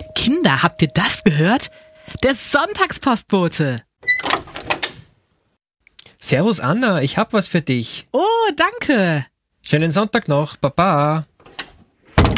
Kinder, habt ihr das gehört? Der Sonntagspostbote. Servus Anna, ich hab was für dich. Oh, danke. Schönen Sonntag noch, Baba.